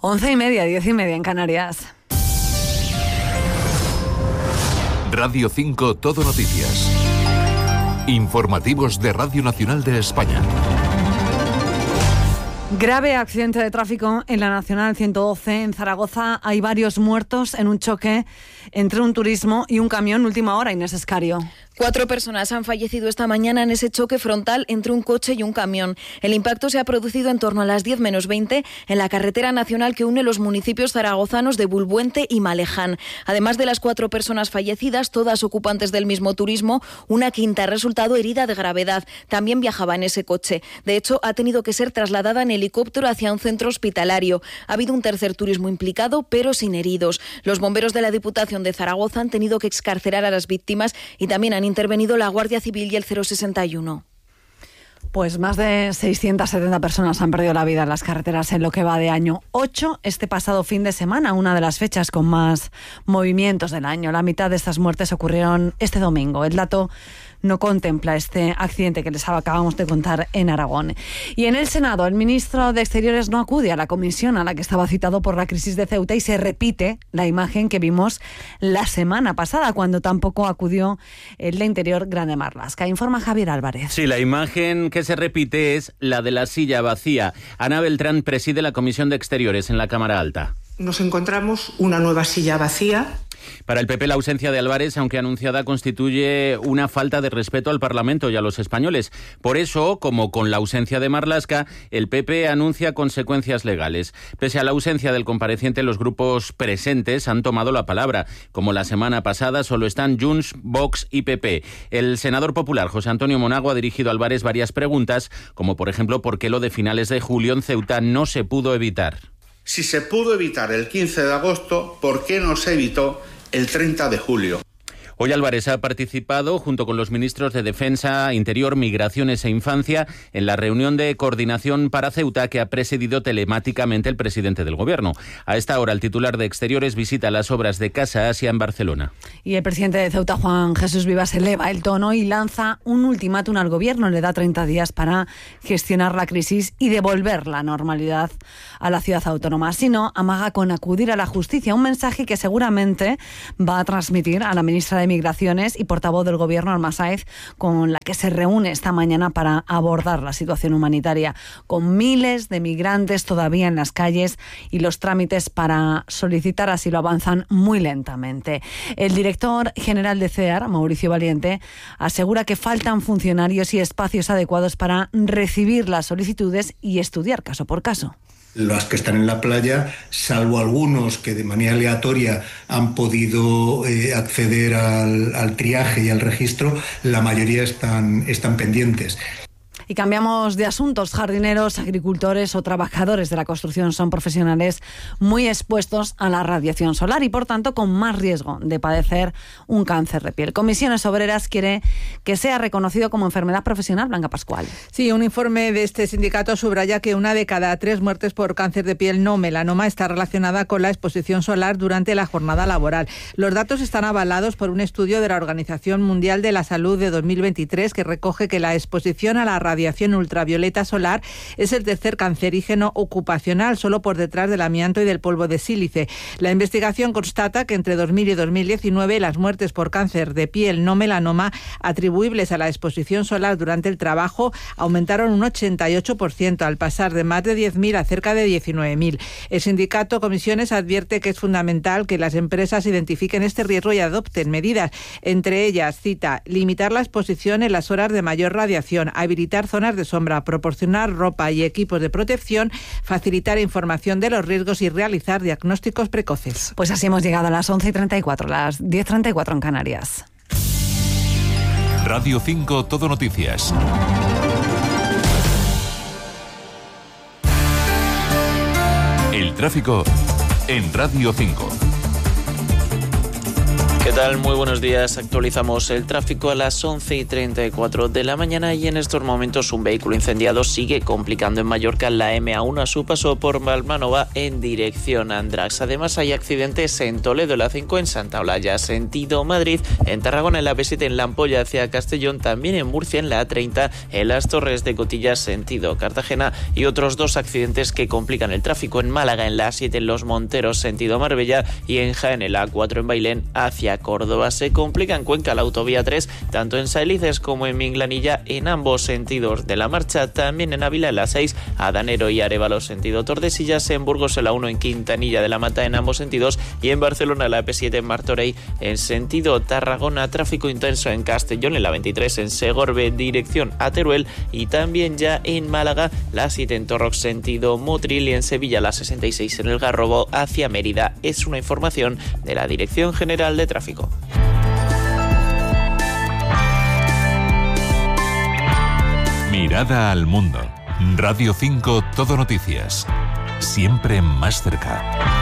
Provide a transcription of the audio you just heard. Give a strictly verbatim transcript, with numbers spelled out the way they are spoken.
Once y media, diez y media en Canarias. Radio cinco Todo Noticias. Informativos de Radio Nacional de España. Grave accidente de tráfico en la Nacional ciento doce en Zaragoza. Hay varios muertos en un choque entre un turismo y un camión. Última hora, Inés Escario. Cuatro personas han fallecido esta mañana en ese choque frontal entre un coche y un camión. El impacto se ha producido en torno a las diez menos veinte en la carretera nacional que une los municipios zaragozanos de Bulbuente y Maleján. Además de las cuatro personas fallecidas, todas ocupantes del mismo turismo, una quinta ha resultado herida de gravedad. También viajaba en ese coche. De hecho, ha tenido que ser trasladada en helicóptero hacia un centro hospitalario. Ha habido un tercer turismo implicado, pero sin heridos. Los bomberos de la Diputación de Zaragoza han tenido que excarcerar a las víctimas y también han intervenido la Guardia Civil y el cero sesenta y uno. Pues más de seiscientas setenta personas han perdido la vida en las carreteras en lo que va de año. Ocho este pasado fin de semana, una de las fechas con más movimientos del año. La mitad de estas muertes ocurrieron este domingo. El dato no contempla este accidente que les acabamos de contar en Aragón. Y en el Senado, el ministro de Exteriores no acude a la comisión a la que estaba citado por la crisis de Ceuta y se repite la imagen que vimos la semana pasada, cuando tampoco acudió el de Interior Grande Marlaska. Informa Javier Álvarez. Sí, la imagen que se repite es la de la silla vacía. Ana Beltrán preside la Comisión de Exteriores en la Cámara Alta. Nos encontramos una nueva silla vacía. Para el P P, la ausencia de Álvarez, aunque anunciada, constituye una falta de respeto al Parlamento y a los españoles. Por eso, como con la ausencia de Marlaska, el P P anuncia consecuencias legales. Pese a la ausencia del compareciente, los grupos presentes han tomado la palabra. Como la semana pasada, solo están Junts, Vox y P P. El senador popular José Antonio Monago ha dirigido a Álvarez varias preguntas, como por ejemplo, ¿por qué lo de finales de julio en Ceuta no se pudo evitar? Si se pudo evitar el quince de agosto, ¿por qué no se evitó el treinta de julio? Hoy Álvarez ha participado, junto con los ministros de Defensa, Interior, Migraciones e Infancia, en la reunión de coordinación para Ceuta que ha presidido telemáticamente el presidente del Gobierno. A esta hora, el titular de Exteriores visita las obras de Casa Asia en Barcelona. Y el presidente de Ceuta, Juan Jesús Vivas, eleva el tono y lanza un ultimátum al Gobierno. Le da treinta días para gestionar la crisis y devolver la normalidad a la ciudad autónoma. Si no, amaga con acudir a la justicia, un mensaje que seguramente va a transmitir a la ministra de Migraciones y portavoz del Gobierno, Alma Sáez, con la que se reúne esta mañana para abordar la situación humanitaria, con miles de migrantes todavía en las calles y los trámites para solicitar asilo avanzan muy lentamente. El director general de C E A R, Mauricio Valiente, asegura que faltan funcionarios y espacios adecuados para recibir las solicitudes y estudiar caso por caso. Las que están en la playa, salvo algunos que de manera aleatoria han podido eh, acceder al, al triaje y al registro, la mayoría están, están pendientes. Y cambiamos de asuntos. Jardineros, agricultores o trabajadores de la construcción son profesionales muy expuestos a la radiación solar y, por tanto, con más riesgo de padecer un cáncer de piel. Comisiones Obreras quiere que sea reconocido como enfermedad profesional. Blanca Pascual. Sí, un informe de este sindicato subraya que una de cada tres muertes por cáncer de piel no melanoma está relacionada con la exposición solar durante la jornada laboral. Los datos están avalados por un estudio de la Organización Mundial de la Salud de dos mil veintitrés que recoge que la exposición a la radiación radiación ultravioleta solar es el tercer cancerígeno ocupacional, solo por detrás del amianto y del polvo de sílice. La investigación constata que entre dos mil y dos mil diecinueve las muertes por cáncer de piel no melanoma atribuibles a la exposición solar durante el trabajo aumentaron un ochenta y ocho por ciento, al pasar de más de diez mil a cerca de diecinueve mil. El sindicato Comisiones advierte que es fundamental que las empresas identifiquen este riesgo y adopten medidas. Entre ellas, cita, limitar la exposición en las horas de mayor radiación, habilitar zonas de sombra, proporcionar ropa y equipos de protección, facilitar información de los riesgos y realizar diagnósticos precoces. Pues así hemos llegado a las once y treinta y cuatro, las diez y treinta y cuatro en Canarias. Radio cinco Todo Noticias. El tráfico en Radio cinco. ¿Qué tal? Muy buenos días. Actualizamos el tráfico a las once y treinta y cuatro de la mañana y en estos momentos un vehículo incendiado sigue complicando en Mallorca la eme a uno a su paso por Malmanova en dirección a Andrax. Además hay accidentes en Toledo, la cinco en Santa Olalla, sentido Madrid, en Tarragona en la be siete en La Ampolla hacia Castellón, también en Murcia en la a treinta en las Torres de Cotillas sentido Cartagena y otros dos accidentes que complican el tráfico en Málaga en la a siete en Los Monteros sentido Marbella y en Jaén en la a cuatro en Bailén hacia Córdoba. Se complica en Cuenca la autovía tres, tanto en Saelices como en Minglanilla en ambos sentidos de la marcha. También en Ávila en la seis, Adanero y Arévalo sentido Tordesillas, en Burgos en la uno en Quintanilla de la Mata en ambos sentidos y en Barcelona la pe siete en Martorell en sentido Tarragona. Tráfico intenso en Castellón en la veintitrés en Segorbe dirección a Teruel y también ya en Málaga la siete en Torrox sentido Motril y en Sevilla la sesenta y seis en El Garrobo hacia Mérida. Es una información de la Dirección General de Tráfico. Mirada al mundo. Radio cinco Todo Noticias. Siempre más cerca.